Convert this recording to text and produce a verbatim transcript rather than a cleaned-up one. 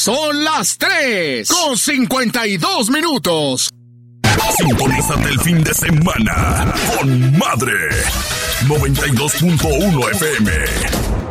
Son las tres con cincuenta y dos minutos. Sintonízate el fin de semana con Madre noventa y dos punto uno F M.